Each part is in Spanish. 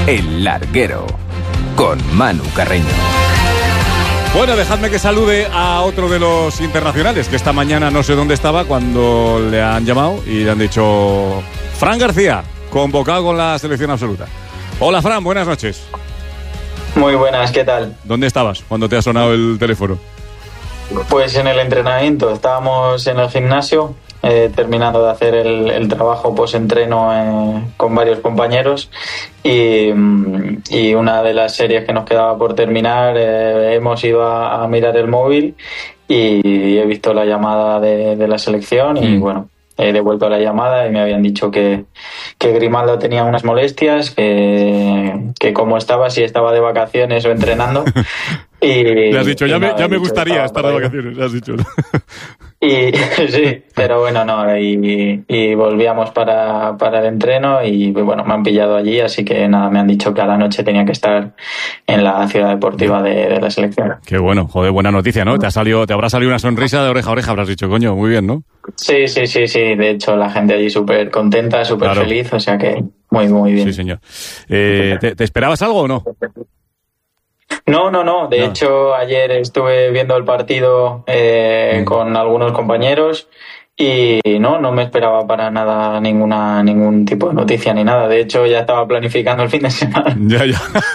El Larguero, con Manu Carreño. Bueno, dejadme que salude a otro de los internacionales, que esta mañana no sé dónde estaba cuando le han llamado y le han dicho: Fran García, convocado con la selección absoluta. Hola, Fran, buenas noches. Muy buenas, ¿qué tal? ¿Dónde estabas cuando te ha sonado el teléfono? Pues en el entrenamiento, estábamos en el gimnasio, terminando de hacer el trabajo post-entreno con varios compañeros y una de las series que nos quedaba por terminar, hemos ido a mirar el móvil y he visto la llamada de la selección y bueno, he devuelto la llamada y me habían dicho que Grimaldo tenía unas molestias, que como estaba, si estaba de vacaciones o entrenando. Y le has dicho, ya me gustaría estar de vacaciones, le has dicho. Y sí, pero bueno, no, y volvíamos para el entreno y bueno, me han pillado allí, así que nada, me han dicho que a la noche tenía que estar en la ciudad deportiva de la selección. Qué bueno, joder, buena noticia, ¿no? Te habrá salido una sonrisa de oreja a oreja, habrás dicho, coño, muy bien, ¿no? Sí, de hecho la gente allí súper contenta, súper feliz, o sea que muy bien. Sí, señor. ¿Te esperabas algo o no? No. De hecho, ayer estuve viendo el partido con algunos compañeros y no me esperaba para nada ningún tipo de noticia ni nada. De hecho, ya estaba planificando el fin de semana. Ya.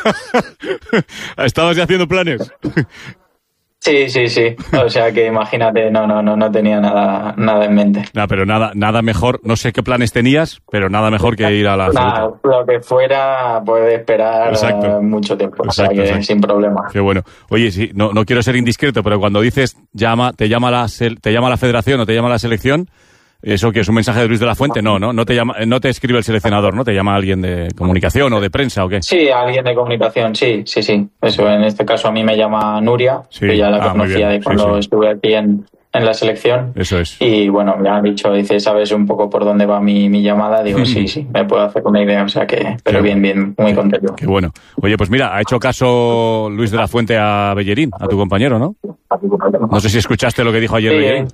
¿Estabas ya haciendo planes? Sí. O sea que imagínate, no tenía nada en mente. Pero nada mejor, no sé qué planes tenías, pero nada mejor que ir a la Nada, lo que fuera puede esperar mucho tiempo, exacto. Sin problema. Qué bueno. Oye, sí, no quiero ser indiscreto, pero cuando dices te llama la federación o te llama la selección, ¿eso que es un mensaje de Luis de la Fuente? No te escribe el seleccionador, ¿no? ¿Te llama alguien de comunicación o de prensa o qué? Sí, alguien de comunicación, sí. Eso, en este caso a mí me llama Nuria, que ya la conocía de cuando estuve aquí en la selección. Eso es. Y bueno, me han dicho, dice, ¿sabes un poco por dónde va mi llamada? Digo, sí, me puedo hacer una idea, o sea que, pero bien, muy contento. Qué bueno. Oye, pues mira, ha hecho caso Luis de la Fuente a Bellerín, a tu compañero, ¿no? No sé si escuchaste lo que dijo ayer Bellerín.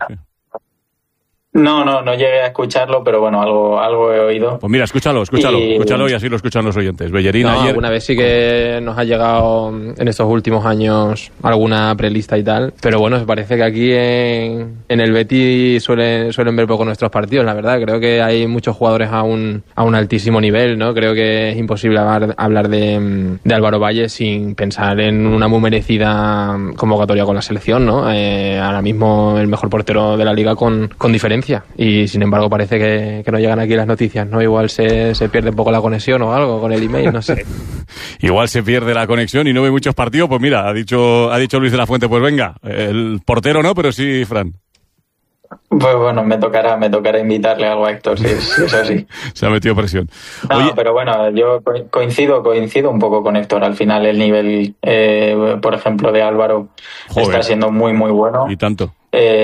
No llegué a escucharlo, pero bueno, algo he oído. Pues mira, escúchalo y así lo escuchan los oyentes. Bellerín ayer... Alguna vez sí que nos ha llegado en estos últimos años alguna prelista y tal, pero bueno, me parece que aquí en el Betis suelen ver poco nuestros partidos, la verdad. Creo que hay muchos jugadores a un altísimo nivel, ¿no? Creo que es imposible hablar de Álvaro Valle sin pensar en una muy merecida convocatoria con la selección, ¿no? Ahora mismo el mejor portero de la liga con diferencia. Y sin embargo parece que no llegan aquí las noticias, ¿no? Igual se pierde un poco la conexión o algo con el email, no sé. Igual se pierde la conexión y no ve muchos partidos, pues mira, ha dicho Luis de la Fuente, pues venga, el portero no, pero sí, Fran. Pues bueno, me tocará invitarle algo a Héctor, sí, eso sí. Se ha metido presión. Oye, pero bueno, yo coincido un poco con Héctor. Al final el nivel, por ejemplo, de Álvaro está siendo muy, muy bueno. Y tanto.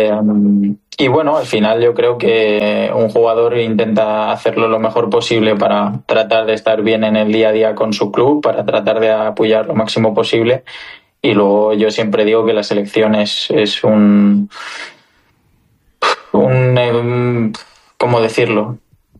Y bueno, al final yo creo que un jugador intenta hacerlo lo mejor posible para tratar de estar bien en el día a día con su club, para tratar de apoyar lo máximo posible. Y luego yo siempre digo que la selección es ¿cómo decirlo?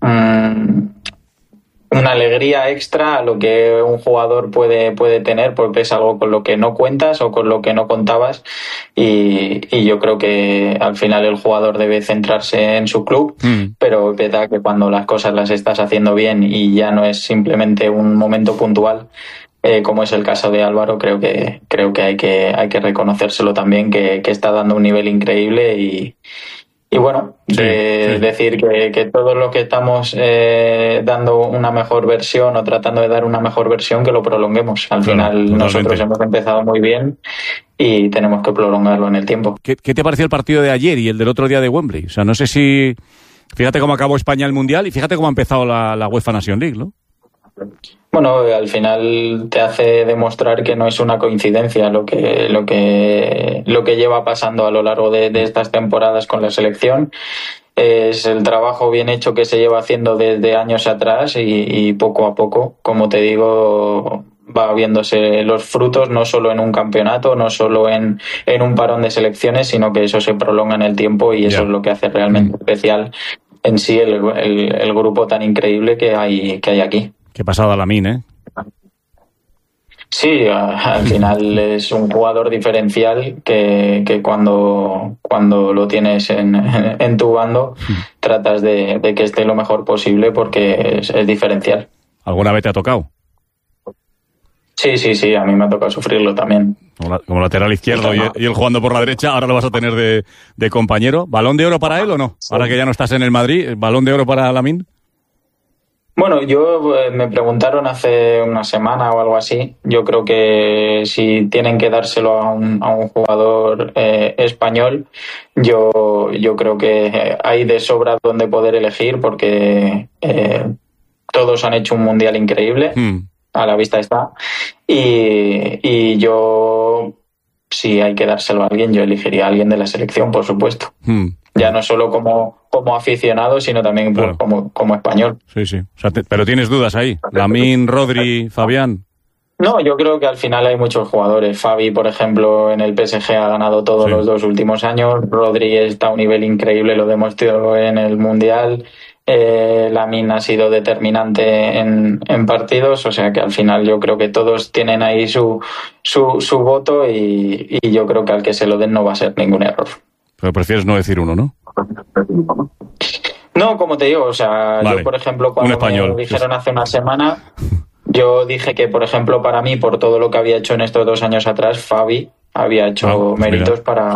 Una alegría extra a lo que un jugador puede tener, porque es algo con lo que no cuentas o con lo que no contabas, y yo creo que al final el jugador debe centrarse en su club, pero es verdad que cuando las cosas las estás haciendo bien y ya no es simplemente un momento puntual, como es el caso de Álvaro, creo que hay que reconocérselo también, que está dando un nivel increíble y bueno, decir que todos los que estamos dando una mejor versión o tratando de dar una mejor versión, que lo prolonguemos. Al final totalmente. Nosotros hemos empezado muy bien y tenemos que prolongarlo en el tiempo. ¿Qué te pareció el partido de ayer y el del otro día de Wembley? O sea, no sé si... Fíjate cómo acabó España el Mundial y fíjate cómo ha empezado la UEFA Nation League, ¿no? Bueno, al final te hace demostrar que no es una coincidencia lo que lleva pasando a lo largo de estas temporadas con la selección. Es el trabajo bien hecho que se lleva haciendo desde años atrás y poco a poco, como te digo, va viéndose los frutos, no solo en un campeonato, no solo en un parón de selecciones, sino que eso se prolonga en el tiempo y eso es lo que hace realmente especial en sí el grupo tan increíble que hay aquí. Qué pasada Lamine, ¿eh? Sí, al final es un jugador diferencial que cuando lo tienes en tu bando tratas de que esté lo mejor posible porque es diferencial. ¿Alguna vez te ha tocado? Sí, a mí me ha tocado sufrirlo también. Como lateral izquierdo y él jugando por la derecha, ahora lo vas a tener de compañero. ¿Balón de oro para él o no? Ahora que ya no estás en el Madrid, ¿balón de oro para Lamine? Bueno, me preguntaron hace una semana o algo así. Yo creo que si tienen que dárselo a un jugador español, yo creo que hay de sobra donde poder elegir porque todos han hecho un mundial increíble. A la vista está. Y yo, si hay que dárselo a alguien, yo elegiría a alguien de la selección, por supuesto. Ya no solo como aficionado, sino también claro, como español. Sí. O sea, pero tienes dudas ahí. Lamine, Rodri, Fabián. No, yo creo que al final hay muchos jugadores. Fabi, por ejemplo, en el PSG ha ganado todos los 2 últimos años. Rodri está a un nivel increíble, lo demostró en el Mundial. Lamine ha sido determinante en partidos, o sea que al final yo creo que todos tienen ahí su voto y yo creo que al que se lo den no va a ser ningún error. Pero prefieres no decir uno, ¿no? No, como te digo, o sea, vale. Yo por ejemplo cuando me dijeron hace una semana, yo dije que por ejemplo para mí, por todo lo que había hecho en estos 2 años atrás, Fabi había hecho méritos para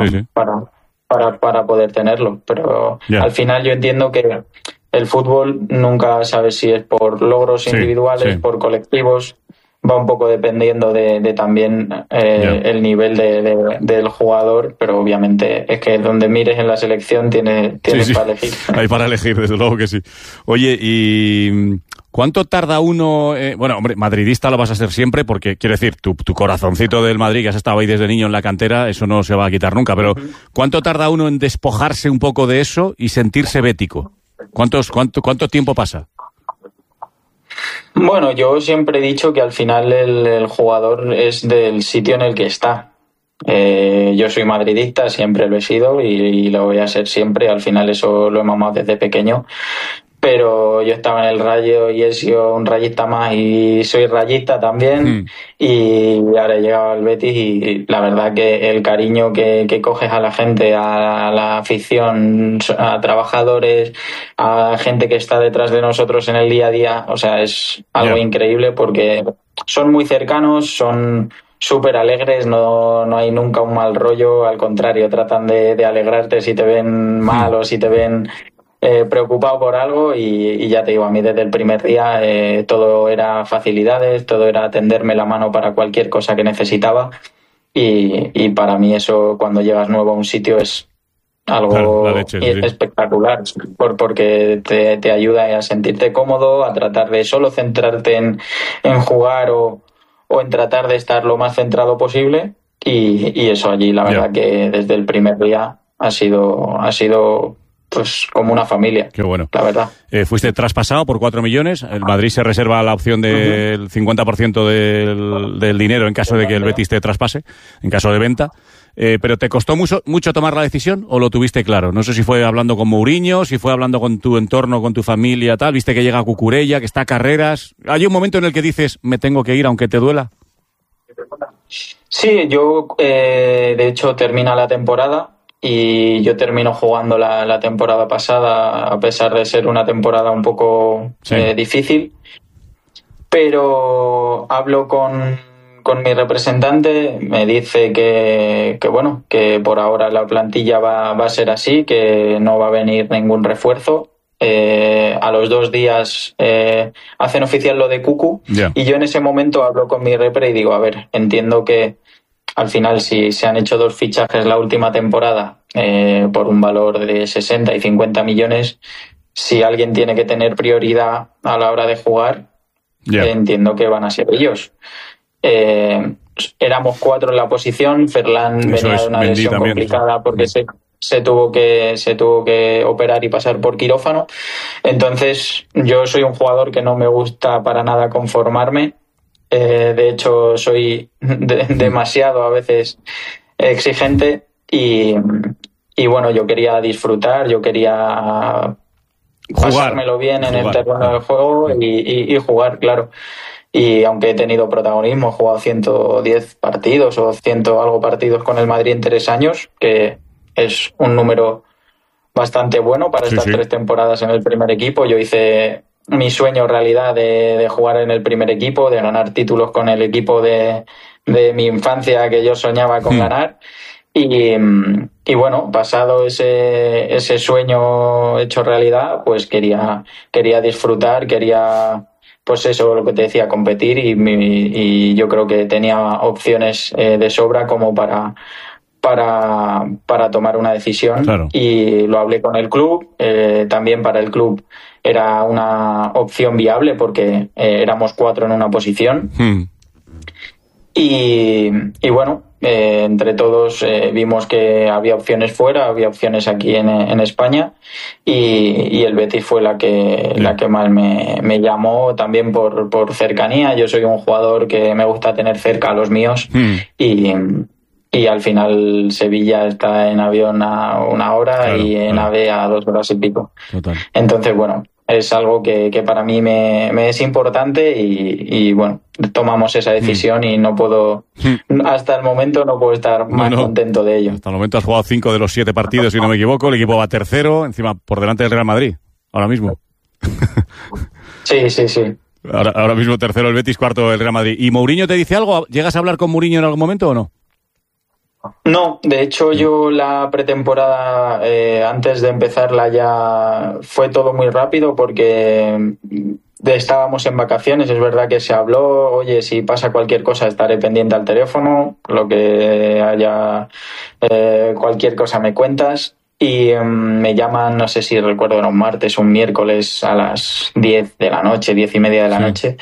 poder tenerlo, pero al final yo entiendo que el fútbol nunca sabes si es por logros individuales, por colectivos, va un poco dependiendo de también el nivel del jugador, pero obviamente es que donde mires en la selección tienes para elegir. Hay para elegir, desde luego que sí. Oye, ¿y cuánto tarda uno? Bueno, hombre, madridista lo vas a ser siempre porque, quiero decir, tu corazoncito del Madrid, que has estado ahí desde niño en la cantera, eso no se va a quitar nunca, pero ¿cuánto tarda uno en despojarse un poco de eso y sentirse bético? ¿Cuánto tiempo pasa? Bueno, yo siempre he dicho que al final el jugador es del sitio en el que está. Yo soy madridista, siempre lo he sido y lo voy a ser siempre. Al final eso lo he mamado desde pequeño. Pero yo estaba en el Rayo y he sido un rayista más y soy rayista también. Y ahora he llegado al Betis y la verdad que el cariño que coges a la gente, a la afición, a trabajadores, a gente que está detrás de nosotros en el día a día, o sea, es algo increíble porque son muy cercanos, son súper alegres, no hay nunca un mal rollo, al contrario, tratan de alegrarte si te ven mal o si te ven preocupado por algo y ya te digo, a mí desde el primer día todo era facilidades, todo era tenderme la mano para cualquier cosa que necesitaba y para mí eso cuando llegas nuevo a un sitio es algo espectacular porque te ayuda a sentirte cómodo, a tratar de solo centrarte en jugar o en tratar de estar lo más centrado posible y eso allí la verdad que desde el primer día ha sido pues como una familia. Qué bueno. La verdad. Fuiste traspasado por 4 millones. El Madrid se reserva la opción del 50% del dinero en caso de que el Betis te traspase, en caso de venta. Pero ¿te costó mucho tomar la decisión o lo tuviste claro? No sé si fue hablando con Mourinho, si fue hablando con tu entorno, con tu familia, tal. Viste que llega Cucurella, que está a carreras. ¿Hay un momento en el que dices, me tengo que ir aunque te duela? Sí, yo de hecho termina la temporada. Y yo termino jugando la temporada pasada, a pesar de ser una temporada un poco difícil. Pero hablo con mi representante, me dice que por ahora la plantilla va a ser así, que no va a venir ningún refuerzo. A los 2 días hacen oficial lo de Cucu. Y yo en ese momento hablo con mi repre y digo, a ver, entiendo que al final, si se han hecho 2 fichajes la última temporada por un valor de 60 y 50 millones, si alguien tiene que tener prioridad a la hora de jugar, entiendo que van a ser ellos. Éramos 4 en la posición, Ferland venía de una lesión complicada porque se tuvo que operar y pasar por quirófano. Entonces, yo soy un jugador que no me gusta para nada conformarme. De hecho, soy demasiado a veces exigente y bueno, yo quería disfrutar, yo quería pasármelo bien en el terreno del juego y jugar, claro. y aunque he tenido protagonismo, he jugado 110 partidos o 100 algo partidos con el Madrid en 3 años, que es un número bastante bueno para estas 3 temporadas en el primer equipo. Yo hice mi sueño realidad de jugar en el primer equipo, de ganar títulos con el equipo de mi infancia que yo soñaba con ganar. Y bueno, pasado ese sueño hecho realidad, pues quería disfrutar, quería, pues eso, lo que te decía, competir, y yo creo que tenía opciones de sobra como para tomar una decisión. Claro. Y lo hablé con el club. También para el club era una opción viable porque éramos 4 en una posición. Y bueno, entre todos vimos que había opciones fuera, había opciones aquí en España, y el Betis fue la que más me llamó, también por cercanía. Yo soy un jugador que me gusta tener cerca a los míos, y al final Sevilla está en avión a 1 hora, claro, y en AVE a 2 horas y pico. Total. Entonces, bueno, es algo que para mí me es importante, y bueno, tomamos esa decisión y no puedo, hasta el momento no puedo estar más contento de ello. Hasta el momento has jugado 5 de los 7 partidos, si no me equivoco. El equipo va tercero, encima por delante del Real Madrid, ahora mismo. Sí. Ahora mismo tercero el Betis, cuarto el Real Madrid. ¿Y Mourinho te dice algo? ¿Llegas a hablar con Mourinho en algún momento o no? No, de hecho yo la pretemporada, antes de empezarla ya fue todo muy rápido porque estábamos en vacaciones. Es verdad que se habló, oye, si pasa cualquier cosa estaré pendiente al teléfono, lo que haya, cualquier cosa me cuentas. Y me llaman, no sé si recuerdo, era un martes o un miércoles a las 10 de la noche, 10 y media de la noche.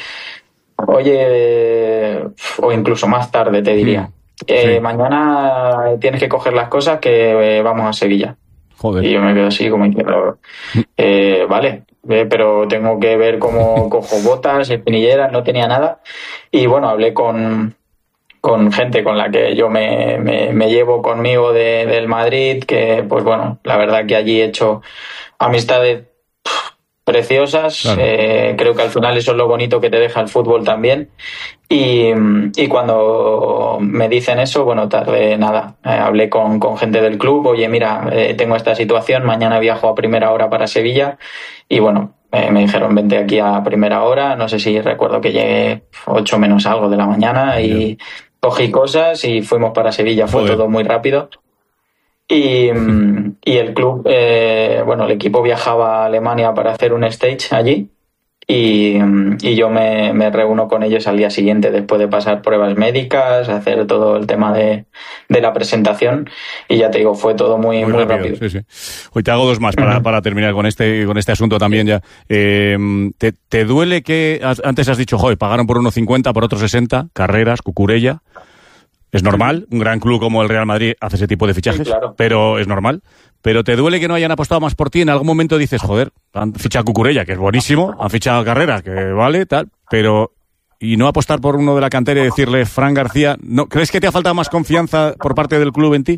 Oye, o incluso más tarde te diría. Mañana tienes que coger las cosas que vamos a Sevilla. Joder. Y yo me quedo así como diciendo, vale, pero tengo que ver cómo cojo botas, espinilleras, no tenía nada. Y bueno, hablé con gente con la que yo me llevo conmigo del Madrid, que pues bueno, la verdad que allí he hecho amistades preciosas. Claro. Creo que al final eso es lo bonito que te deja el fútbol también. Y cuando me dicen eso, bueno, tardé nada. Hablé con gente del club, oye, mira, tengo esta situación, mañana viajo a primera hora para Sevilla, y bueno, me dijeron vente aquí a primera hora. No sé si recuerdo que llegué 8 menos algo de la mañana, y cogí cosas y fuimos para Sevilla. Fue todo muy rápido. Y el club, el equipo viajaba a Alemania para hacer un stage allí, y yo me reúno con ellos al día siguiente después de pasar pruebas médicas, hacer todo el tema de la presentación, y ya te digo, fue todo muy rápido. Sí. Hoy te hago 2 más para terminar con este asunto también ya. ¿Te duele que antes has dicho, joder, pagaron por 1,50, por otros 60, Carreras, Cucurella? Es normal, un gran club como el Real Madrid hace ese tipo de fichajes, sí, claro. Pero es normal. Pero ¿te duele que no hayan apostado más por ti? En algún momento dices, joder, han fichado a Cucurella, que es buenísimo, han fichado a Carreras, que vale, tal, pero... ¿Y no apostar por uno de la cantera y decirle, Fran García, ¿no crees que te ha faltado más confianza por parte del club en ti?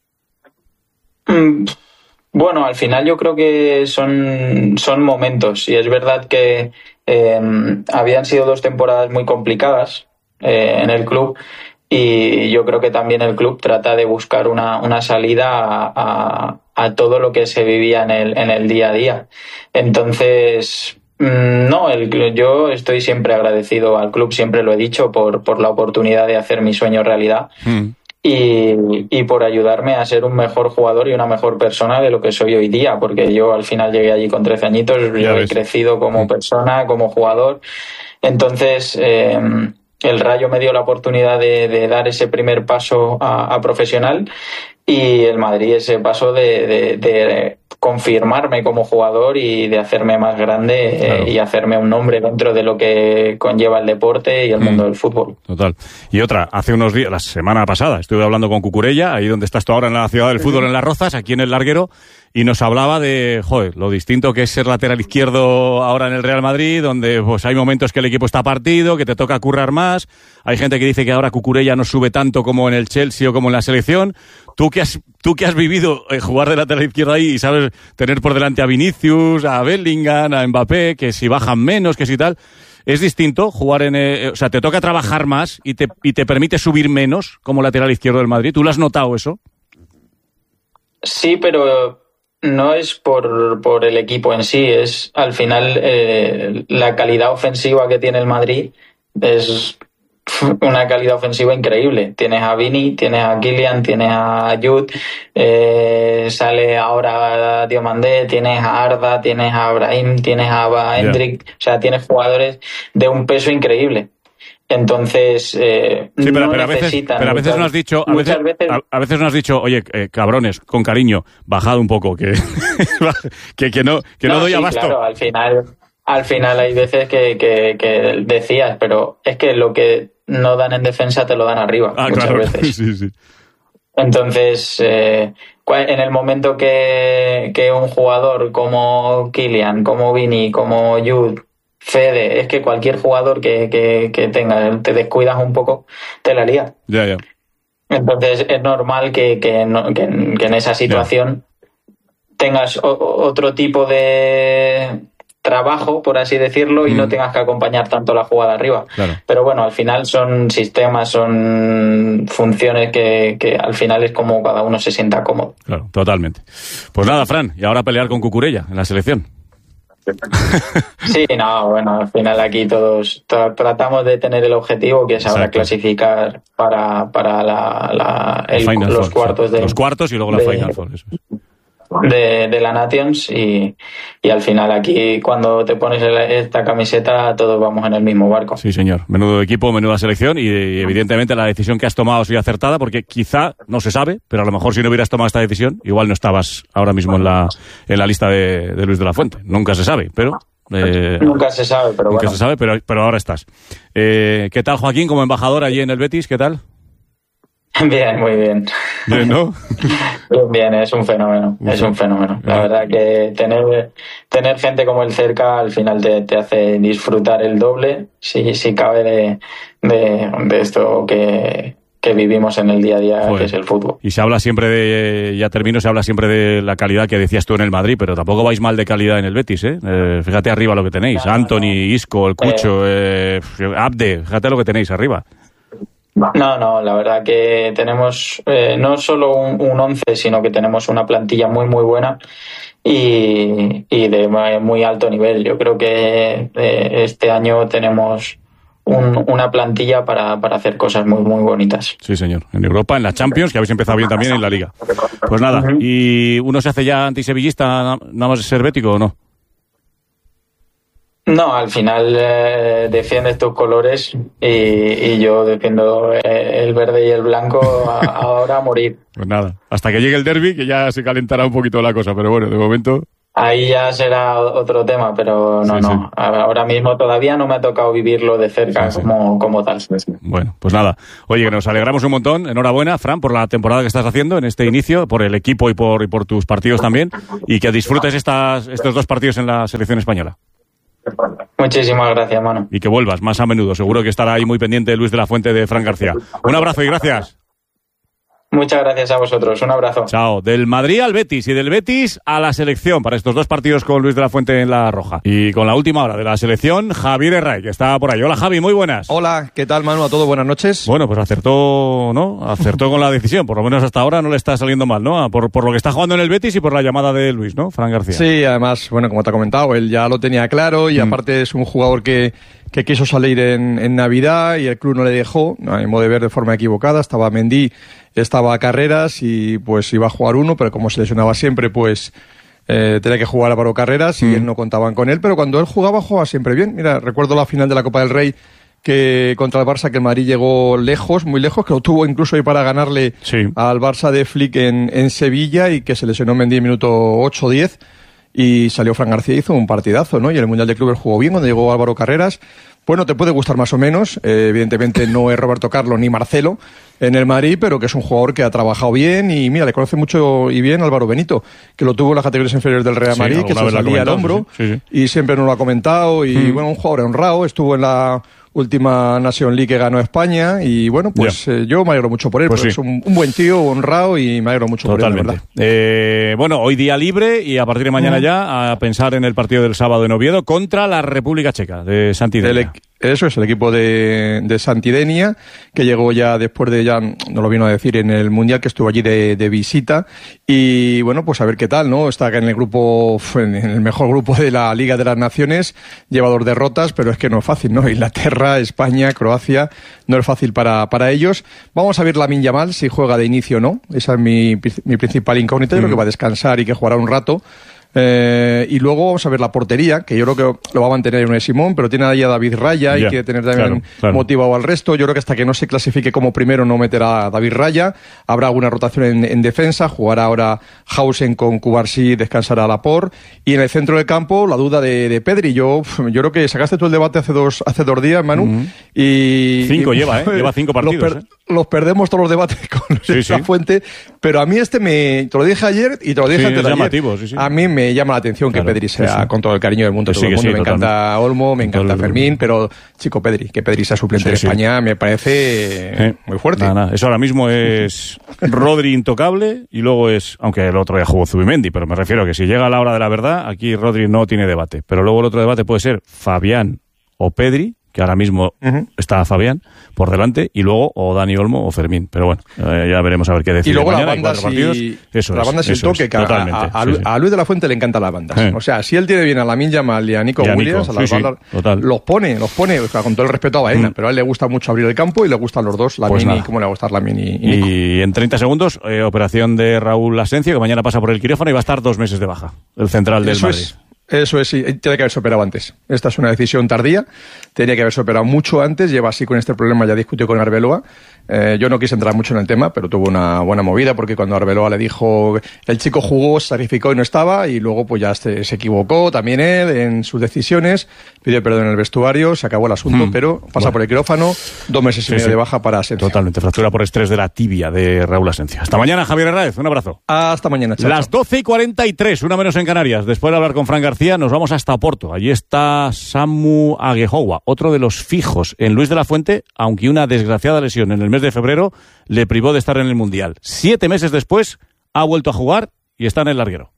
Bueno, al final yo creo que son momentos, y es verdad que habían sido 2 temporadas muy complicadas en el club, y yo creo que también el club trata de buscar una salida a todo lo que se vivía en el día a día. Entonces, no, yo estoy siempre agradecido al club, siempre lo he dicho, por la oportunidad de hacer mi sueño realidad. Y por ayudarme a ser un mejor jugador y una mejor persona de lo que soy hoy día, porque yo al final llegué allí con 13 añitos, yo he crecido como persona, como jugador. Entonces, el Rayo me dio la oportunidad de dar ese primer paso a profesional, y el Madrid ese paso de confirmarme como jugador y de hacerme más grande, claro. Y hacerme un nombre dentro de lo que conlleva el deporte y el mundo del fútbol. Total. Y otra, hace unos días, la semana pasada, estuve hablando con Cucurella, ahí donde estás tú ahora en la ciudad del fútbol, en Las Rozas, aquí en el Larguero, y nos hablaba de, lo distinto que es ser lateral izquierdo ahora en el Real Madrid, donde pues hay momentos que el equipo está partido, que te toca currar más. Hay gente que dice que ahora Cucurella no sube tanto como en el Chelsea o como en la selección. Tú que has vivido jugar de lateral izquierdo ahí y sabes tener por delante a Vinicius, a Bellingham, a Mbappé, que si bajan menos, que si tal. ¿Es distinto jugar o sea, te toca trabajar más y te permite subir menos como lateral izquierdo del Madrid? ¿Tú lo has notado eso? Sí, pero no es por el equipo en sí, es al final la calidad ofensiva que tiene el Madrid es una calidad ofensiva increíble. Tienes a Vini, tienes a Kylian, tienes a Jude, sale ahora Diomandé, tienes a Arda, tienes a Brahim, tienes a Endrick, o sea, tienes jugadores de un peso increíble. Entonces, sí, pero a veces nos has dicho, a veces nos has dicho, oye, cabrones, con cariño, bajad un poco, que no doy abasto. Claro, al final hay veces que decías, pero es que lo que no dan en defensa te lo dan arriba, muchas veces. Sí. Entonces, en el momento que un jugador como Kylian, como Vini, como Jude, Fede, es que cualquier jugador que tenga, te descuidas un poco, te la lía. Ya. Entonces es normal que en esa situación tengas otro tipo de trabajo, por así decirlo, y no tengas que acompañar tanto la jugada arriba. Claro. Pero bueno, al final son sistemas, son funciones que al final es como cada uno se sienta cómodo. Claro, totalmente. Pues nada, Fran, y ahora pelear con Cucurella en la selección. Sí, bueno, al final aquí todos tratamos de tener el objetivo que es ahora clasificar para los cuartos los cuartos y luego la Final Four, eso es. De la Nations y al final aquí cuando te pones esta camiseta todos vamos en el mismo barco. Sí, señor. Menudo equipo, menuda selección y evidentemente la decisión que has tomado ha sido acertada porque quizá, no se sabe, pero a lo mejor si no hubieras tomado esta decisión igual no estabas ahora mismo en la lista de Luis de la Fuente. Nunca se sabe, pero... nunca se sabe, pero nunca bueno. se sabe, pero ahora estás. ¿Qué tal, Joaquín, como embajador allí en el Betis? ¿Qué tal? Bien, muy bien. Bien, ¿no? Bien, es un fenómeno, es un fenómeno. La verdad que tener gente como él cerca al final te hace disfrutar el doble, si cabe, de esto que vivimos en el día a día, que es el fútbol. Y se habla siempre se habla siempre de la calidad que decías tú en el Madrid, pero tampoco vais mal de calidad en el Betis, ¿eh? Fíjate arriba lo que tenéis, Anthony, Isco, el Cucho, Abde, fíjate lo que tenéis arriba. No, la verdad que tenemos no solo un 11, sino que tenemos una plantilla muy muy buena y de muy alto nivel. Yo creo que este año tenemos una plantilla para hacer cosas muy muy bonitas. Sí, señor. En Europa, en la Champions, que habéis empezado bien también en la Liga. Pues nada, ¿y uno se hace ya antisevillista nada más ser bético o no? No, al final defiendes tus colores y yo defiendo el verde y el blanco ahora a morir. Pues nada, hasta que llegue el derbi, que ya se calentará un poquito la cosa, pero bueno, de momento... Ahí ya será otro tema, pero no. Sí. Ahora mismo todavía no me ha tocado vivirlo de cerca como tal. Bueno, pues nada. Oye, que nos alegramos un montón. Enhorabuena, Fran, por la temporada que estás haciendo en este inicio, por el equipo y por tus partidos también, y que disfrutes estos 2 partidos en la selección española. Muchísimas gracias, Manu. Y que vuelvas más a menudo. Seguro que estará ahí muy pendiente Luis de la Fuente de Fran García. Un abrazo y gracias. Muchas gracias a vosotros. Un abrazo. Chao. Del Madrid al Betis y del Betis a la selección para estos 2 partidos con Luis de la Fuente en la roja. Y con la última hora de la selección, Javier Herray, que está por ahí. Hola, Javi, muy buenas. Hola, ¿qué tal, Manu? A todos, buenas noches. Bueno, pues acertó con la decisión. Por lo menos hasta ahora no le está saliendo mal, ¿no? Por lo que está jugando en el Betis y por la llamada de Luis, ¿no? Fran García. Sí, además, bueno, como te ha comentado, él ya lo tenía claro y aparte es un jugador que quiso salir en Navidad y el club no le dejó, a mi modo de ver, de forma equivocada. Estaba Mendy, estaba Carreras y pues iba a jugar uno, pero como se lesionaba siempre, pues tenía que jugar Álvaro Carreras y él no contaban con él, pero cuando él jugaba siempre bien. Mira, recuerdo la final de la Copa del Rey que contra el Barça, que el Madrid llegó lejos, muy lejos, que lo tuvo incluso ahí para ganarle al Barça de Flick en Sevilla y que se lesionó Mendy en minuto 8 o 10 y salió Fran García y hizo un partidazo, ¿no? Y en el Mundial de Clubes jugó bien cuando llegó Álvaro Carreras. Bueno, te puede gustar más o menos, evidentemente no es Roberto Carlos ni Marcelo en el Madrid, pero que es un jugador que ha trabajado bien y mira, le conoce mucho y bien Álvaro Benito, que lo tuvo en las categorías inferiores del Real Madrid, que se salía al hombro y siempre nos lo ha comentado y bueno, un jugador honrado, estuvo en la última Nation League que ganó España y bueno, pues yo me alegro mucho por él, porque es un buen tío, honrado y me alegro mucho por él, la verdad. Bueno, hoy día libre y a partir de mañana ya a pensar en el partido del sábado en Oviedo contra la República Checa de Santidenia. Eso es, el equipo de Santidenia, que llegó ya después de, ya no lo vino a decir, en el Mundial, que estuvo allí de visita. Y bueno, pues a ver qué tal, ¿no? Está en el grupo, en el mejor grupo de la Liga de las Naciones, lleva 2 derrotas, pero es que no es fácil, ¿no? Inglaterra, España, Croacia, no es fácil para ellos. Vamos a ver Lamine Yamal, si juega de inicio o no. Esa es mi principal incógnita. Yo creo que va a descansar y que jugará un rato. Y luego vamos a ver la portería, que yo creo que lo va a mantener Unai Simón, pero tiene ahí a David Raya, hay que tener también motivado al resto. Yo creo que hasta que no se clasifique como primero no meterá a David Raya. Habrá alguna rotación en defensa, jugará ahora Hausen con Cubarsí, descansará Laporte. Y en el centro del campo, la duda de Pedri. Yo creo que sacaste tú el debate hace dos días, Manu. Y 5 lleva 5 partidos. Los perdemos todos los debates con esta fuente, pero a mí te lo dije ayer y te lo dije antes de ayer. A mí me llama la atención que Pedri sea, con todo el cariño del mundo, todo el mundo. Me encanta Olmo, me encanta Fermín, pero chico, que Pedri sea suplente de España me parece muy fuerte. Eso ahora mismo es Rodri intocable y luego es, aunque el otro ya jugó Zubimendi, pero me refiero a que si llega la hora de la verdad, aquí Rodri no tiene debate. Pero luego el otro debate puede ser Fabián o Pedri, que ahora mismo está Fabián por delante, y luego o Dani Olmo o Fermín. Pero bueno, ya veremos a ver qué decide. Y luego mañana, la banda sin toque, que a Luis de la Fuente le encantan las bandas. O sea, si él tiene bien a Lamine Yamal y a Nico Williams, a las bandas, los pone, o sea, con todo el respeto a Baena, pero a él le gusta mucho abrir el campo y le gustan los dos, Lamine y cómo le va a gustar Lamine y Nico. Y en 30 segundos, operación de Raúl Asencio, que mañana pasa por el quirófano y va a estar 2 meses de baja, el central del Madrid. Eso es, sí, tiene que haberse operado antes. Esta es una decisión tardía, tenía que haberse operado mucho antes, lleva así con este problema, ya discutió con Arbeloa. Yo no quise entrar mucho en el tema, pero tuvo una buena movida, porque cuando Arbeloa le dijo, el chico jugó, se sacrificó y no estaba, y luego pues ya se equivocó también él en sus decisiones, pidió perdón en el vestuario, se acabó el asunto, pero pasa por el quirófano, 2 meses y medio de baja para Asencio. Totalmente, fractura por estrés de la tibia de Raúl Asencio. Hasta mañana, Javier Herráez, un abrazo. Hasta mañana, chao. Las 12:43, 1 menos en Canarias. Después de hablar con Fran García, nos vamos hasta Porto. Allí está Samu Aguejoa, otro de los fijos en Luis de la Fuente, aunque una desgraciada lesión en el mes de febrero le privó de estar en el Mundial. 7 meses después ha vuelto a jugar y está en el larguero.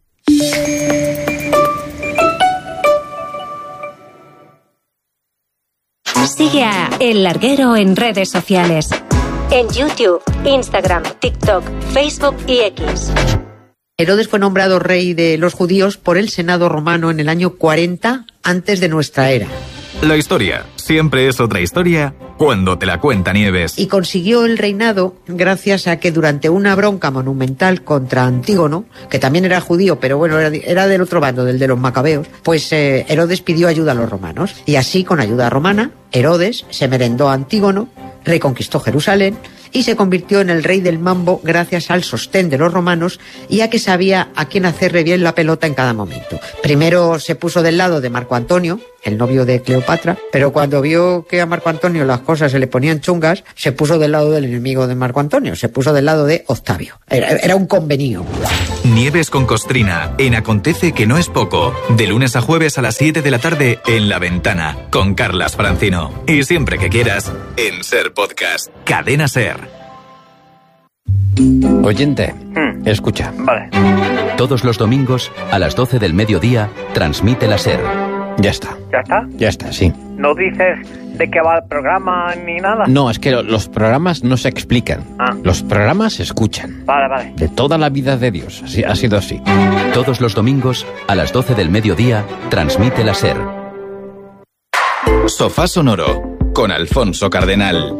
Sigue a El Larguero en redes sociales. En YouTube, Instagram, TikTok, Facebook y X. Herodes fue nombrado rey de los judíos por el Senado romano en el año 40 antes de nuestra era. La historia siempre es otra historia cuando te la cuenta Nieves. Y consiguió el reinado gracias a que durante una bronca monumental contra Antígono, que también era judío, pero bueno, era del otro bando, del de los macabeos, pues Herodes pidió ayuda a los romanos. Y así, con ayuda romana, Herodes se merendó a Antígono, reconquistó Jerusalén y se convirtió en el rey del mambo gracias al sostén de los romanos y a que sabía a quién hacerle bien la pelota en cada momento. Primero se puso del lado de Marco Antonio, el novio de Cleopatra, pero cuando vio que a Marco Antonio las cosas se le ponían chungas, se puso del lado del enemigo de Marco Antonio, se puso del lado de Octavio. Era un convenio. Nieves con Costrina, en Acontece que no es poco. De lunes a jueves a las 7 de la tarde en La Ventana, con Carlas Francino. Y siempre que quieras, en Ser Podcast. Cadena Ser. Oyente, escucha. Vale. Todos los domingos, a las 12 del mediodía, transmite la SER. Ya está. ¿Ya está? Ya está, sí. ¿No dices de qué va el programa ni nada? No, es que los programas no se explican. Ah. Los programas se escuchan. Vale. De toda la vida de Dios. Así, ha sido así. Todos los domingos, a las 12 del mediodía, transmite la SER. Sofá Sonoro, con Alfonso Cardenal.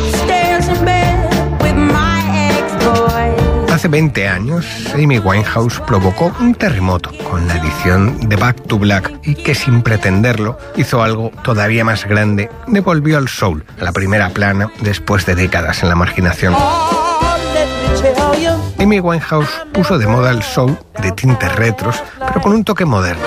Hace 20 años, Amy Winehouse provocó un terremoto con la edición de Back to Black y que, sin pretenderlo, hizo algo todavía más grande. Devolvió al soul a la primera plana después de décadas en la marginación. Amy Winehouse puso de moda el soul de tintes retros, pero con un toque moderno.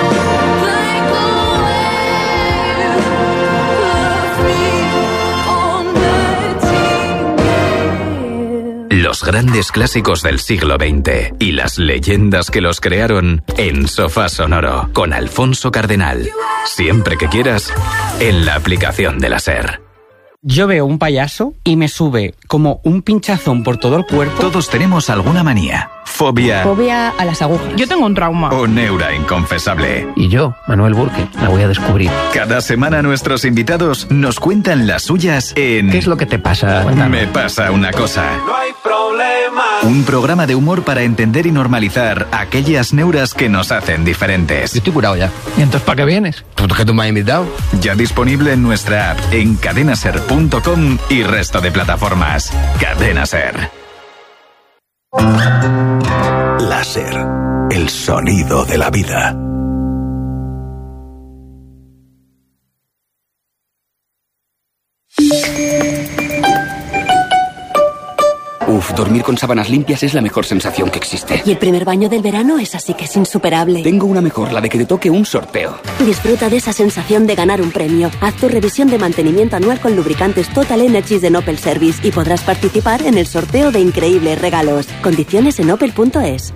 Los grandes clásicos del siglo XX y las leyendas que los crearon en Sofá Sonoro con Alfonso Cardenal. Siempre que quieras, en la aplicación de la SER. Yo veo un payaso y me sube como un pinchazón por todo el cuerpo. Todos tenemos alguna manía. fobia Fobia a las agujas. Yo tengo un trauma. o neura inconfesable. Y yo, Manuel Burke, la voy a descubrir. Cada semana nuestros invitados nos cuentan las suyas en ¿Qué es lo que te pasa? Me pasa una cosa. No hay problema. Un programa de humor para entender y normalizar aquellas neuras que nos hacen diferentes. Yo estoy curado ya. ¿Y entonces para qué vienes? ¿Tú que tú me has invitado? Ya disponible en nuestra app, en cadenaser.com y resto de plataformas. Cadena Ser. Láser, el sonido de la vida. Uf, dormir con sábanas limpias es la mejor sensación que existe. Y el primer baño del verano es así que es insuperable. Tengo una mejor, la de que te toque un sorteo. Disfruta de esa sensación de ganar un premio. Haz tu revisión de mantenimiento anual con lubricantes Total Energies de Opel Service y podrás participar en el sorteo de increíbles regalos. Condiciones en opel.es.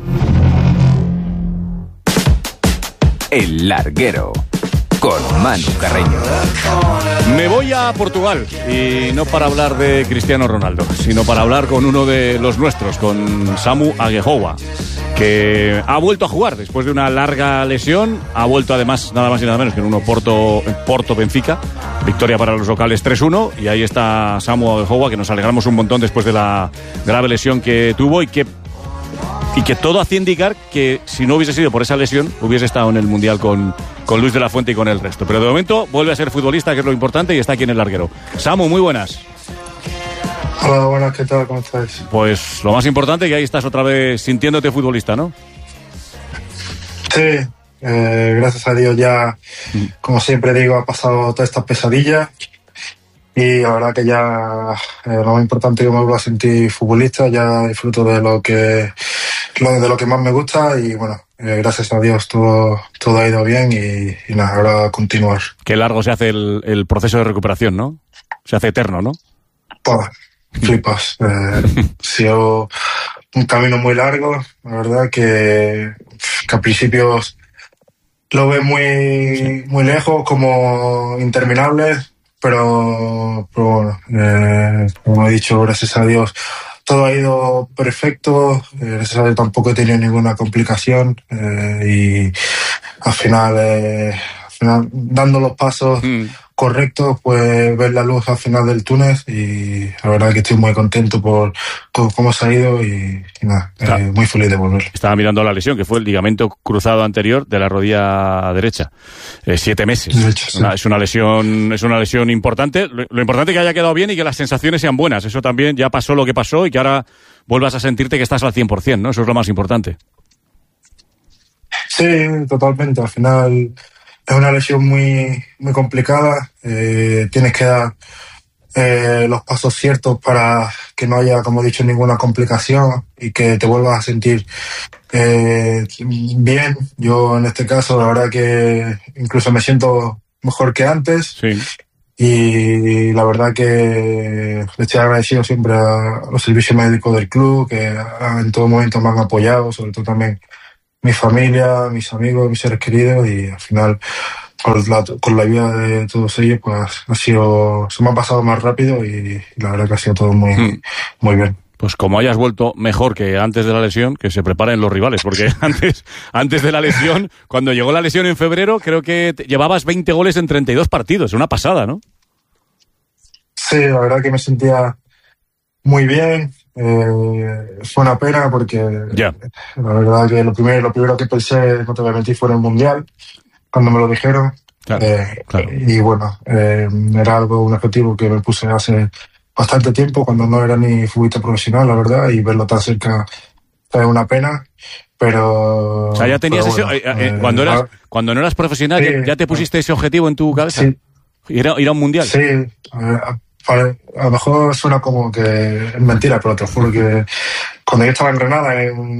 El Larguero, con Manu Carreño. Me voy a Portugal, y no para hablar de Cristiano Ronaldo, sino para hablar con uno de los nuestros, con Samu Aguehowa, que ha vuelto a jugar después de una larga lesión. Ha vuelto además nada más y nada menos que en uno Porto-Benfica, victoria para los locales 3-1, y ahí está Samu Aguehowa, que nos alegramos un montón después de la grave lesión que tuvo y que todo hacía indicar que si no hubiese sido por esa lesión hubiese estado en el Mundial con Luis de la Fuente y con el resto. Pero de momento vuelve a ser futbolista, que es lo importante, y está aquí en el Larguero. Samu, muy buenas. Hola, buenas, ¿qué tal? ¿Cómo estáis? Pues lo más importante, que ahí estás otra vez sintiéndote futbolista, ¿no? Sí, gracias a Dios ya, como siempre digo, ha pasado todas estas pesadillas. Y la verdad que ya lo más importante es que me vuelvo a sentir futbolista, ya disfruto de lo que más me gusta y bueno, gracias a Dios todo ha ido bien y nada, ahora continuar. Qué largo se hace el proceso de recuperación, ¿no? Se hace eterno, ¿no? Pues, flipas. Ha sido un camino muy largo, la verdad que al principio lo ves muy lejos, como interminable. Pero bueno, como he dicho, gracias a Dios todo ha ido perfecto, gracias a Dios tampoco he tenido ninguna complicación y al final dando los pasos correctos, pues ver la luz al final del túnel y la verdad que estoy muy contento por cómo se ha ido y nada, muy feliz de volver. Estaba mirando la lesión, que fue el ligamento cruzado anterior de la rodilla derecha. 7 meses. Derecho, sí. Es una lesión importante. Lo importante es que haya quedado bien y que las sensaciones sean buenas. Eso también, ya pasó lo que pasó y que ahora vuelvas a sentirte que estás al 100%, ¿no? Eso es lo más importante. Sí, totalmente. Al final es una lesión muy complicada. Tienes que dar los pasos ciertos para que no haya, como he dicho, ninguna complicación y que te vuelvas a sentir bien. Yo en este caso, la verdad que incluso me siento mejor que antes. Sí. Y la verdad que le estoy agradecido siempre a los servicios médicos del club, que en todo momento me han apoyado, sobre todo también mi familia, mis amigos, mis seres queridos, y al final con la ayuda de todos ellos pues se me ha pasado más rápido y la verdad que ha sido todo muy bien. Pues como hayas vuelto mejor que antes de la lesión, que se preparen los rivales, porque antes de la lesión, cuando llegó la lesión en febrero, creo que llevabas 20 goles en 32 partidos, una pasada, ¿no? Sí, la verdad que me sentía muy bien. Fue una pena porque la verdad que lo primero que pensé, no te voy a mentir, fue en el Mundial, cuando me lo dijeron. Claro. Y bueno, era un objetivo que me puse hace bastante tiempo, cuando no era ni futbolista profesional, la verdad, y verlo tan cerca fue una pena, pero... O sea, ya tenías cuando no eras profesional, sí, ya te pusiste ese objetivo en tu cabeza. Sí. Ir a un Mundial. Sí, a lo mejor suena como que es mentira, pero te juro que cuando yo estaba en Granada, en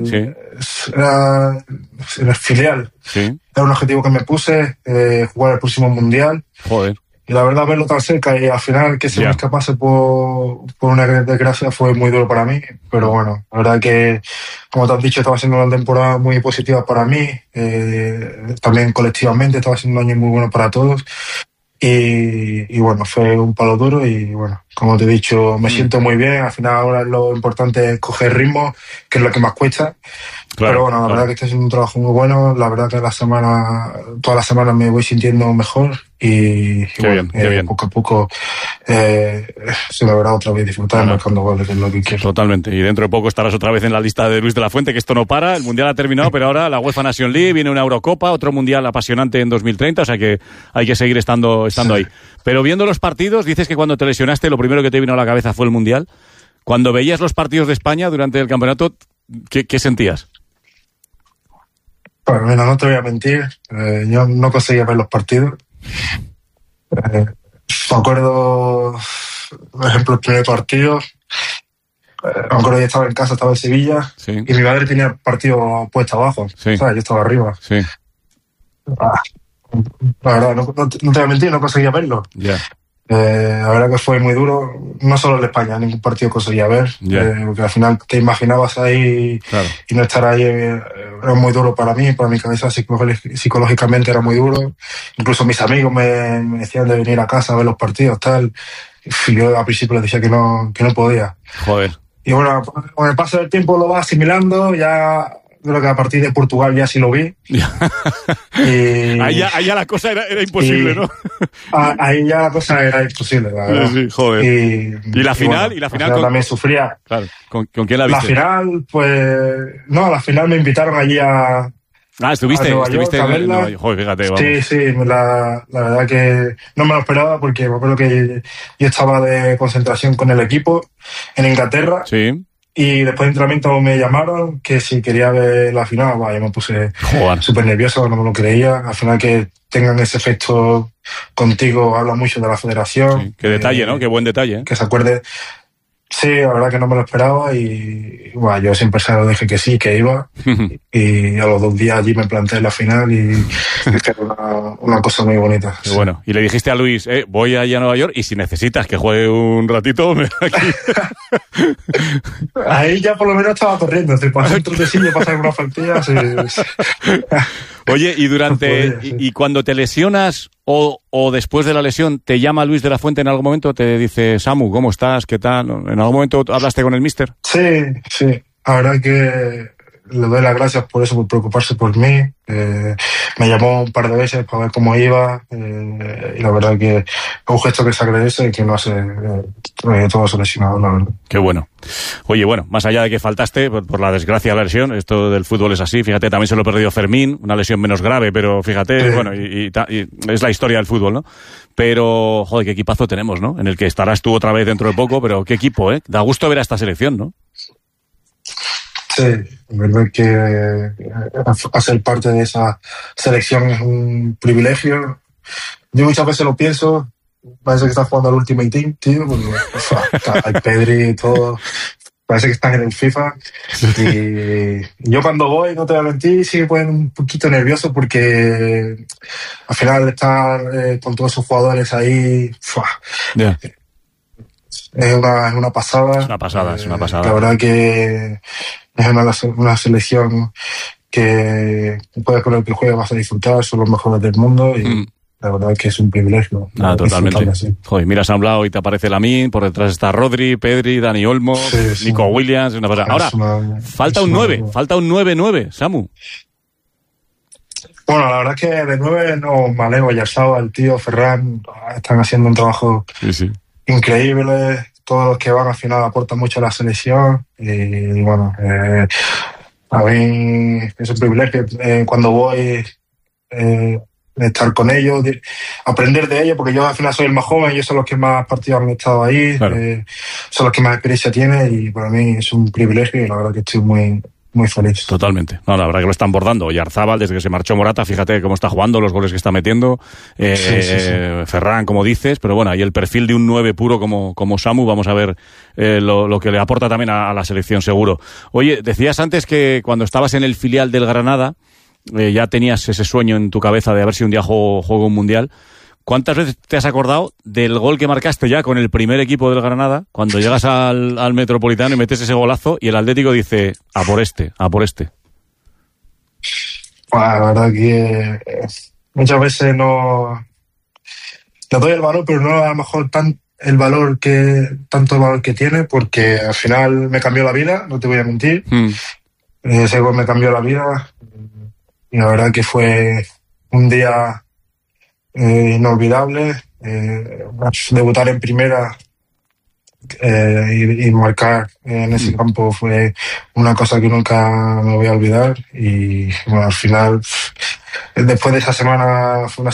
el filial, era un objetivo que me puse, jugar el próximo Mundial. Joder. Y la verdad, verlo tan cerca y al final que se me escapase por una desgracia fue muy duro para mí. Pero bueno, la verdad que, como te has dicho, estaba siendo una temporada muy positiva para mí. También colectivamente estaba siendo un año muy bueno para todos. Y bueno, fue un palo duro y bueno, como te he dicho, me siento muy bien. Al final ahora lo importante es coger ritmo, que es lo que más cuesta. Claro, pero bueno, la verdad que está haciendo un trabajo muy bueno. La verdad que todas las semanas me voy sintiendo mejor y bueno, bien. Poco a poco se deberá otra vez disfrutar marcando goles, que es lo que quiero. Totalmente. Y dentro de poco estarás otra vez en la lista de Luis de la Fuente, que esto no para. El Mundial ha terminado, pero ahora la UEFA Nation League, viene una Eurocopa, otro Mundial apasionante en 2030, o sea que hay que seguir estando ahí. Pero viendo los partidos, dices que cuando te lesionaste lo primero que te vino a la cabeza fue el Mundial. Cuando veías los partidos de España durante el campeonato, ¿qué sentías? Bueno, mira, no te voy a mentir, yo no conseguía ver los partidos. Me acuerdo, por ejemplo, el primer partido, me acuerdo que estaba en casa, estaba en Sevilla, y mi madre tenía el partido puesto abajo, ¿sabes? Yo estaba arriba. Sí. La verdad, no te voy a mentir, no conseguía verlo. Yeah. La verdad que fue muy duro, no solo en España, ningún partido conseguía ver, porque al final te imaginabas ahí y no estar ahí era muy duro para mí, para mi cabeza psicológicamente era muy duro. Incluso mis amigos me decían de venir a casa a ver los partidos, tal. Y yo al principio les decía que no podía. Joder. Y bueno, con el paso del tiempo lo vas asimilando, ya creo que a partir de Portugal ya sí lo vi. Y ahí ya la cosa era imposible, ¿no? Ahí ya la cosa era imposible, la verdad. Sí, joder. ¿Y la final? ¿Y la final también sufría. Claro. ¿Con quién la viste? La final, pues... No, a la final me invitaron allí a... ¿estuviste en Nueva York? Joder, fíjate, vamos. Sí, la verdad que no me lo esperaba porque me acuerdo que yo estaba de concentración con el equipo en Inglaterra. Sí. Y después de entrenamiento me llamaron que si quería ver la final, yo me puse súper nervioso, no me lo creía. Al final que tengan ese efecto contigo habla mucho de la federación. Sí, qué detalle, ¿no? Qué buen detalle. Que se acuerde. Sí, la verdad que no me lo esperaba y yo siempre se lo dije que sí, que iba. Y a los 2 días allí me planté en la final y era una cosa muy bonita. Qué bueno. Y le dijiste a Luis, voy allá a Nueva York y si necesitas que juegue un ratito, me aquí. Ahí ya por lo menos estaba corriendo. Si pasas un trotecillo, pasas alguna faltilla. Sí. Oye, y cuando te lesionas o después de la lesión, ¿te llama Luis de la Fuente en algún momento? ¿Te dice, Samu, ¿cómo estás? ¿Qué tal? ¿En algún momento hablaste con el míster? Sí. La verdad que le doy las gracias por eso, por preocuparse por mí. Me llamó un par de veces para ver cómo iba y la verdad que es un gesto que se agradece y que no hace todo seleccionado, la verdad. Qué bueno. Oye, bueno, más allá de que faltaste por la desgracia de la lesión, esto del fútbol es así, fíjate, también se lo perdió Fermín, una lesión menos grave, pero fíjate, bueno, y es la historia del fútbol, ¿no? Pero, joder, qué equipazo tenemos, ¿no? En el que estarás tú otra vez dentro de poco, pero qué equipo, ¿eh? Da gusto ver a esta selección, ¿no? Sí, la verdad que hacer parte de esa selección es un privilegio. Yo muchas veces lo pienso, parece que estás jugando al Ultimate Team, tío, porque hay Pedri y todo, parece que estás en el FIFA. Y yo cuando voy, no te voy a mentir, sí me ponen un poquito nervioso porque al final estar con todos esos jugadores ahí, es una pasada. Es una pasada. La verdad que es una selección que puedes con el que juegas vas a disfrutar, son los mejores del mundo y la verdad que es un privilegio. Totalmente. Joder, miras a un lado y te aparece Lamine, por detrás está Rodri, Pedri, Dani Olmo, Nico Williams, una pasada. Ahora, falta un 9-9, Samu. Bueno, la verdad es que de 9 no me alegro. Yarzaba, el tío, Ferran, están haciendo un trabajo increíble. Todos los que van al final aportan mucho a la selección y bueno, a mí es un privilegio cuando voy estar con ellos, aprender de ellos, porque yo al final soy el más joven, ellos son los que más partidos han estado ahí, son los que más experiencia tienen y para mí es un privilegio y la verdad que estoy muy feliz. Totalmente. No, la verdad que lo están bordando. Oyarzábal, desde que se marchó Morata, fíjate cómo está jugando, los goles que está metiendo. Ferran, como dices, pero bueno, ahí el perfil de un 9 puro como Samu, vamos a ver lo que le aporta también a la selección, seguro. Oye, decías antes que cuando estabas en el filial del Granada, ya tenías ese sueño en tu cabeza de a ver si un día juego un mundial. ¿Cuántas veces te has acordado del gol que marcaste ya con el primer equipo del Granada, cuando llegas al Metropolitano y metes ese golazo y el Atlético dice, a por este? Bueno, la verdad que muchas veces no le doy el valor, pero no a lo mejor tanto el valor que tiene, porque al final me cambió la vida, no te voy a mentir. Ese gol me cambió la vida y la verdad que fue un día inolvidable. Debutar en primera y marcar en ese campo fue una cosa que nunca me voy a olvidar. Y bueno, al final, después de esa semana, fue una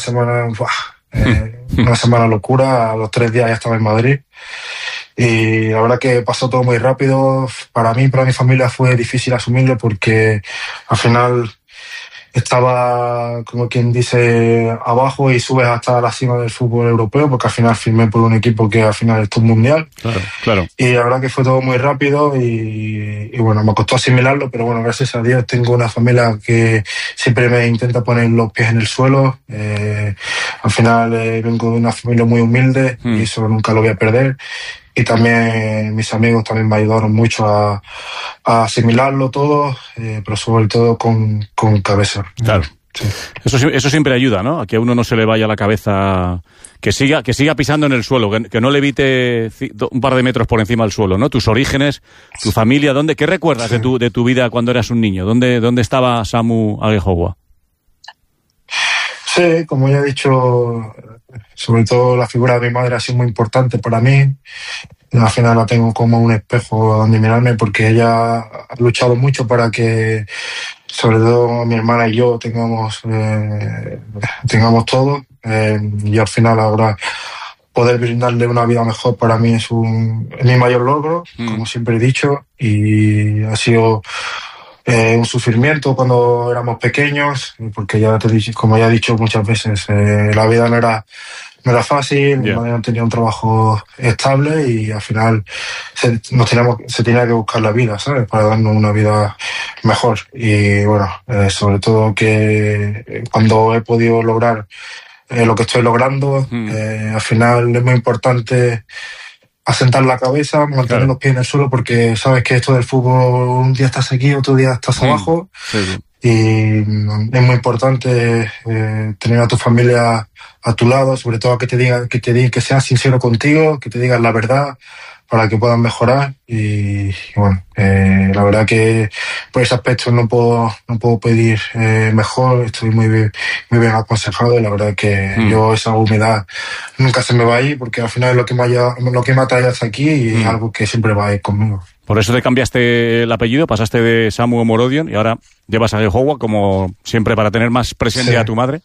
semana locura. A los 3 días ya estaba en Madrid y la verdad que pasó todo muy rápido. Para mí, para mi familia fue difícil asumirlo, porque al final estaba, como quien dice, abajo y subes hasta la cima del fútbol europeo, porque al final firmé por un equipo que al final es todo mundial. Claro. Y la verdad que fue todo muy rápido y bueno, me costó asimilarlo, pero bueno, gracias a Dios tengo una familia que siempre me intenta poner los pies en el suelo. Al final vengo de una familia muy humilde y eso nunca lo voy a perder. Y también mis amigos también me ayudaron mucho a asimilarlo todo, pero sobre todo con cabeza. Claro. Sí. Eso siempre ayuda, ¿no? A que a uno no se le vaya la cabeza, que siga pisando en el suelo, que no le evite un par de metros por encima del suelo, ¿no? Tus orígenes, tu familia, ¿qué recuerdas de tu vida cuando eras un niño? ¿Dónde estaba Samu Aguejogua? Sí, como ya he dicho, sobre todo la figura de mi madre ha sido muy importante para mí. Al final la tengo como un espejo donde mirarme, porque ella ha luchado mucho para que, sobre todo mi hermana y yo, tengamos todo. Y al final ahora poder brindarle una vida mejor para mí es mi mayor logro, como siempre he dicho, y ha sido un sufrimiento cuando éramos pequeños, porque como ya he dicho muchas veces, la vida no era fácil, mi madre no tenía un trabajo estable y al final se tenía que buscar la vida, ¿sabes? Para darnos una vida mejor. Y bueno, sobre todo que cuando he podido lograr lo que estoy logrando, al final es muy importante asentar la cabeza, mantener los pies en el suelo, porque sabes que esto del fútbol, un día estás aquí, otro día estás abajo. Sí. Y es muy importante tener a tu familia a tu lado, sobre todo que te digan, que sean sinceros contigo, que te digan la verdad para que puedan mejorar. Y bueno, la verdad que por ese aspecto no puedo pedir mejor. Estoy muy bien aconsejado y la verdad que yo esa humildad nunca se me va a ir, porque al final es lo que me ha traído hasta aquí y es algo que siempre va a ir conmigo. Por eso te cambiaste el apellido, pasaste de Samu a Morodion y ahora llevas a Aguejogua, como siempre, para tener más presente a tu madre.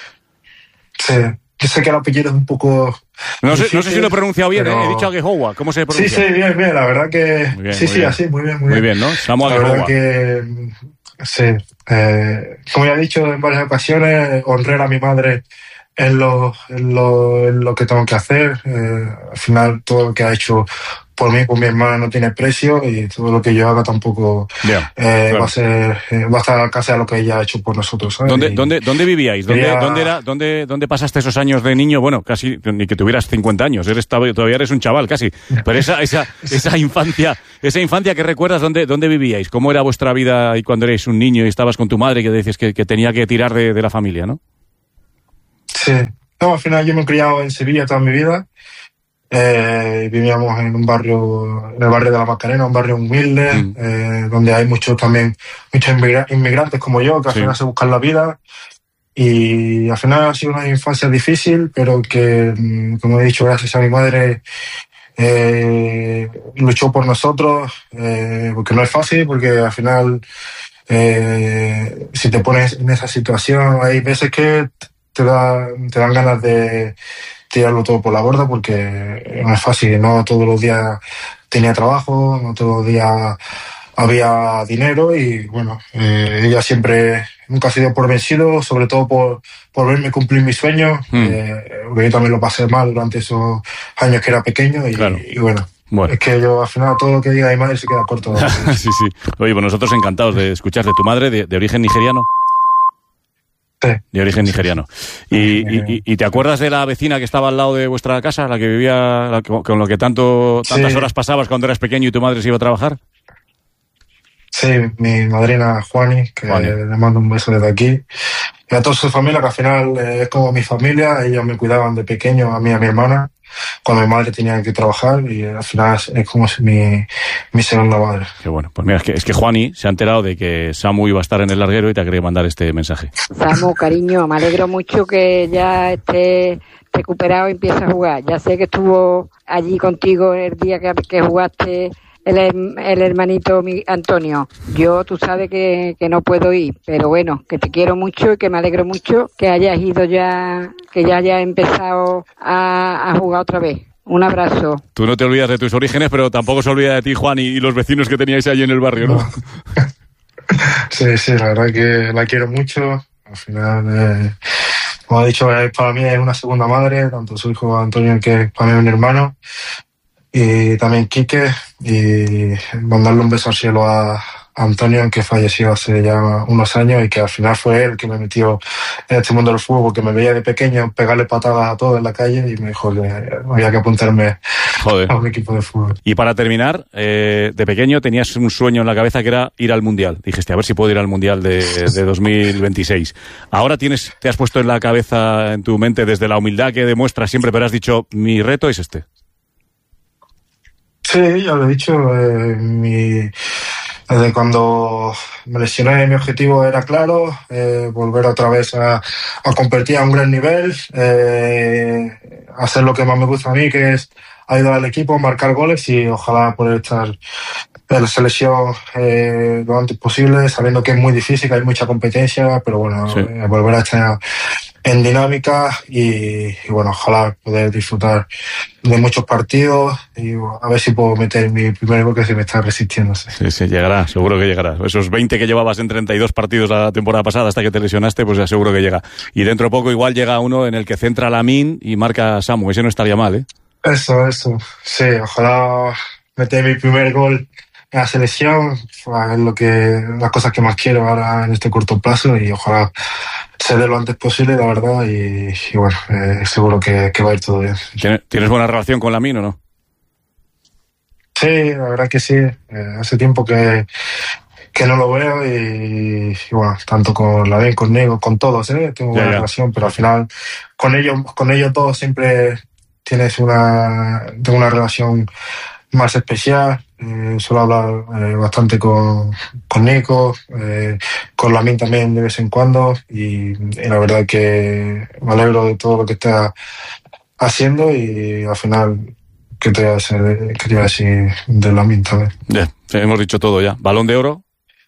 Sí, yo sé que el apellido es un poco... No sé si lo he pronunciado bien, pero... he dicho Aguejogua, ¿cómo se pronuncia? Sí, bien, la verdad que... Muy bien, así, muy bien. Muy bien, ¿no? Samu Aguejogua. La verdad que... Sí, como ya he dicho en varias ocasiones, honrar a mi madre en lo que tengo que hacer. Al final, todo lo que ha hecho por mí, por mi hermana, no tiene precio, y todo lo que yo haga tampoco claro. va a estar casi a lo que ella ha hecho por nosotros, ¿sabes? ¿Dónde vivíais? ¿Dónde pasaste esos años de niño? Bueno, casi ni que tuvieras 50 años, todavía eres un chaval casi, pero esa infancia que recuerdas, ¿dónde vivíais? ¿Cómo era vuestra vida y cuando erais un niño y estabas con tu madre, que decías que tenía que tirar de la familia, ¿no? Sí, no, al final yo me he criado en Sevilla toda mi vida. Vivíamos en el barrio de la Macarena, un barrio humilde, donde hay muchos inmigrantes como yo, que al final se buscan la vida, y al final ha sido una infancia difícil, pero que, como he dicho, gracias a mi madre luchó por nosotros, porque no es fácil, porque al final si te pones en esa situación, hay veces que te dan ganas de tirarlo todo por la borda, porque no es fácil, no todos los días tenía trabajo, no todos los días había dinero, y bueno, ella nunca ha sido por vencido, sobre todo por verme cumplir mis sueños, porque yo también lo pasé mal durante esos años que era pequeño, y bueno. Es que yo al final todo lo que diga mi madre se queda corto. Sí. Oye, pues nosotros encantados de escuchar de tu madre, de origen nigeriano. Sí. De origen nigeriano. ¿Y te acuerdas de la vecina que estaba al lado de vuestra casa, la que vivía, con lo que tantas horas pasabas cuando eras pequeño y tu madre se iba a trabajar? Sí, mi madrina Juani, que le mando un beso desde aquí. a toda su familia, que al final es como mi familia. Ellos me cuidaban de pequeño, a mí y a mi hermana, cuando mi madre tenía que trabajar, y al final es como mi segunda madre. Qué bueno. Pues mira, es que Juani se ha enterado de que Samu iba a estar en el larguero y te ha querido mandar este mensaje. Samu, cariño, me alegro mucho que ya esté recuperado y empiece a jugar. Ya sé que estuvo allí contigo el día que jugaste el hermanito Antonio. Yo, tú sabes que no puedo ir, pero bueno, que te quiero mucho y que me alegro mucho que hayas ido ya, que ya hayas empezado a jugar otra vez. Un abrazo. Tú no te olvidas de tus orígenes, pero tampoco se olvida de ti, Juan, y los vecinos que teníais ahí en el barrio, ¿no? Sí, la verdad que la quiero mucho. Al final, como he dicho, para mí es una segunda madre, tanto su hijo Antonio, que para mí es mi hermano, y también Quique, y mandarle un beso al cielo a Antonio, que falleció hace ya unos años, y que al final fue él que me metió en este mundo del fútbol, porque me veía de pequeño pegarle patadas a todos en la calle y me dijo que había que apuntarme a un equipo de fútbol. Y para terminar, de pequeño tenías un sueño en la cabeza que era ir al Mundial. Dijiste, a ver si puedo ir al Mundial de 2026. Ahora te has puesto en la cabeza, en tu mente, desde la humildad que demuestras siempre, pero has dicho, mi reto es este. Sí, ya lo he dicho. Desde cuando me lesioné, mi objetivo era claro, volver otra vez a competir a un gran nivel, hacer lo que más me gusta a mí, que es ayudar al equipo, marcar goles, y ojalá poder estar en la selección lo antes posible, sabiendo que es muy difícil, que hay mucha competencia, pero bueno, sí. Volver a estar en dinámica y bueno, ojalá poder disfrutar de muchos partidos y a ver si puedo meter mi primer gol, que se me está resistiendo. Sí, llegará, seguro que llegará. Esos 20 que llevabas en 32 partidos la temporada pasada hasta que te lesionaste, pues ya seguro que llega. Y dentro de poco igual llega uno en el que centra Lamine y marca Samu. Ese no estaría mal, ¿eh? Eso. Sí, ojalá meter mi primer gol en la selección. Es las cosas que más quiero ahora en este corto plazo, y ojalá se dé lo antes posible, la verdad, y bueno, seguro que va a ir todo bien. ¿Tienes buena relación con Lamine o no? Sí, la verdad que sí. Hace tiempo que no lo veo, y bueno, tanto con Lamine, conmigo, con todos, tengo buena relación, pero al final con ellos todos siempre tengo una relación más especial. Suelo hablar bastante con Nico, con Lamine también de vez en cuando, y la verdad que me alegro de todo lo que está haciendo, y al final ¿qué te iba a decir de Lamine también? Ya, hemos dicho todo ya. ¿Balón de oro?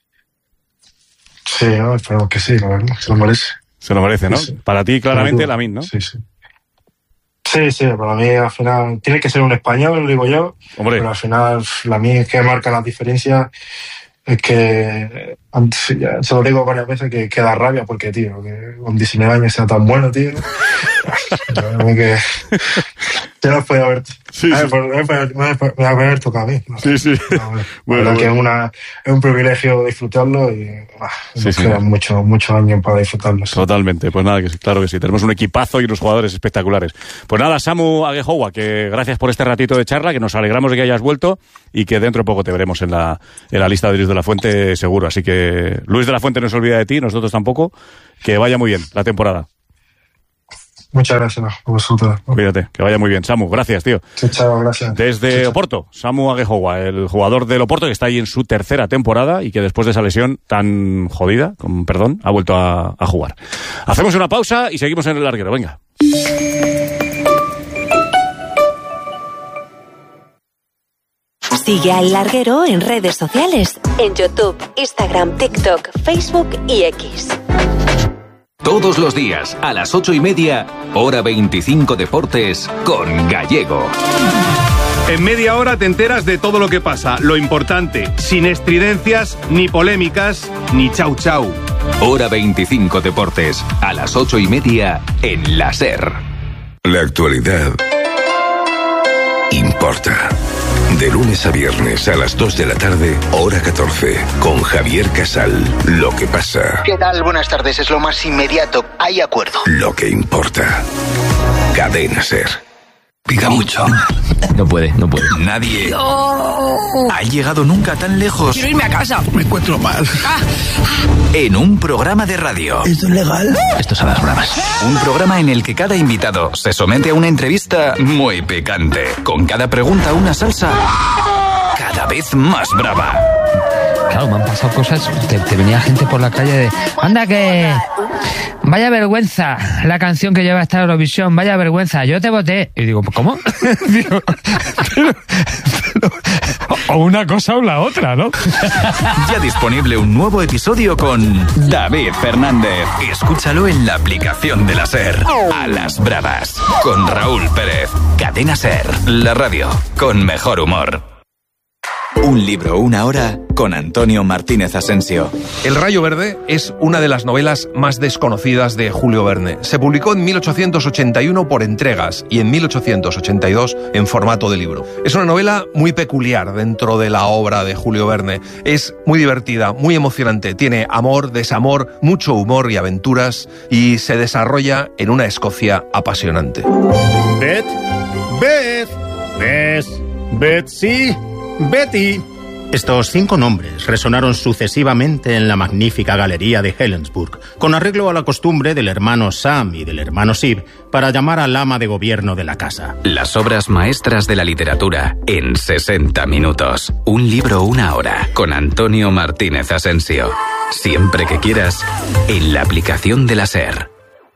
Sí, ¿no? Esperemos que sí, la verdad, se lo merece. Se lo merece, ¿no? Sí. Para ti claramente Lamine, ¿no? Sí, para mí al final tiene que ser un español, lo digo yo. Hombre. Pero al final Lamine es que marca las diferencias. Es que ya se lo digo varias veces, que da rabia, porque, tío, que con 19 años sea tan bueno, tío. Que ya nos puede haber... Sí. Me va a haber tocado a mí. ¿No? Sí. Bueno, que es un privilegio disfrutarlo, y nos quedan muchos años para disfrutarlo. ¿Sí? Totalmente, pues nada, claro que sí. Tenemos un equipazo y unos jugadores espectaculares. Pues nada, Samu Aguejoua, que gracias por este ratito de charla, que nos alegramos de que hayas vuelto y que dentro de poco te veremos en la lista de Luis de la Fuente seguro. Así que Luis de la Fuente no se olvida de ti, nosotros tampoco. Que vaya muy bien la temporada. Muchas gracias a vosotros. Cuídate, que vaya muy bien. Samu, gracias, tío. Chao, gracias. Desde Oporto, Samu Aguejoua, el jugador del Oporto que está ahí en su tercera temporada y que después de esa lesión tan jodida, con perdón, ha vuelto a jugar. Hacemos una pausa y seguimos en el larguero, venga. Sigue al Larguero en redes sociales, en YouTube, Instagram, TikTok, Facebook y X. Todos los días, a las 8:30, Hora 25 Deportes, con Gallego. En media hora te enteras de todo lo que pasa, lo importante, sin estridencias, ni polémicas, ni chau chau. Hora 25 Deportes, a las 8:30, en la SER. La actualidad importa. De lunes a viernes a las 2 de la tarde, hora 14, con Javier Casal. Lo que pasa. ¿Qué tal? Buenas tardes, es lo más inmediato. Hay acuerdo. Lo que importa. Cadena SER. Pica mucho. No puede. Nadie ha llegado nunca tan lejos. Quiero irme a casa. Me encuentro mal. En un programa de radio. ¿Esto es legal? Esto es a las bravas. Un programa en el que cada invitado se somete a una entrevista muy picante. Con cada pregunta una salsa cada vez más brava. Claro, me han pasado cosas. Te venía gente por la calle de... ¡Anda que... Vaya vergüenza la canción que lleva esta Eurovisión! ¡Vaya vergüenza! Yo te voté. Y digo, ¿cómo? Digo, pero, o una cosa o la otra, ¿no? Ya disponible un nuevo episodio con David Fernández. Escúchalo en la aplicación de la SER. A las bravas. Con Raúl Pérez. Cadena SER. La radio con mejor humor. Un libro, una hora, con Antonio Martínez Asensio. El Rayo Verde es una de las novelas más desconocidas de Julio Verne. Se publicó en 1881 por entregas y en 1882 en formato de libro. Es una novela muy peculiar dentro de la obra de Julio Verne. Es muy divertida, muy emocionante. Tiene amor, desamor, mucho humor y aventuras y se desarrolla en una Escocia apasionante. Betsy, Betty. Estos 5 nombres resonaron sucesivamente en la magnífica galería de Helensburgh, con arreglo a la costumbre del hermano Sam y del hermano Sib para llamar al ama de gobierno de la casa. Las obras maestras de la literatura en 60 minutos. Un libro, una hora, con Antonio Martínez Asensio. Siempre que quieras, en la aplicación de la SER.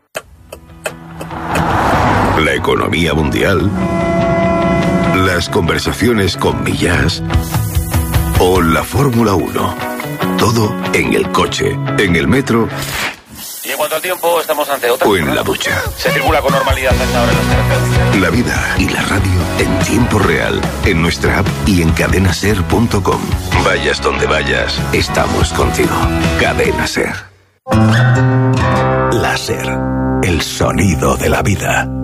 La economía mundial, las conversaciones con Millás o la Fórmula 1. Todo en el coche, en el metro. Y en cuanto al tiempo, estamos ante otra. O en la ducha. Se circula con normalidad hasta ahora en las carreteras. La vida y la radio en tiempo real, en nuestra app y en cadenaser.com. Vayas donde vayas, estamos contigo. Cadena Ser. La SER, el sonido de la vida.